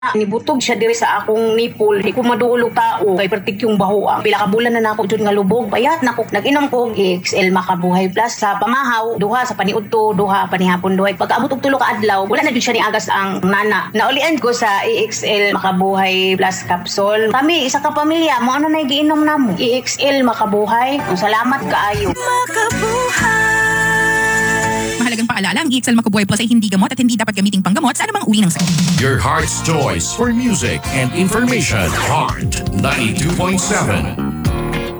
Nibutog siya diri sa akong nipple. Di ko madulog tao. Kay pertik yung bahoang. Pila ka bulan na nako jud nga lubog. Payat nako. Nag-inom ko EXL Makabuhay Plus sa pamahaw. Duha sa paniudto, duha panihapon duhay. Pagkaabot og tulo ka adlaw, wala na jud siya ni agas ang nana. Naulian ko sa EXL Makabuhay Plus capsule. Kami isa ka pamilya mo ano na giinom namo. EXL Makabuhay. Salamat kaayo. Makabuhay. Mahalagang paalala, ang EXL Makabuhay Plus ay hindi gamot at hindi dapat gamiting panggamot sa anumang uri ng sakit. Your heart's choice for music and information. Heart 92.7.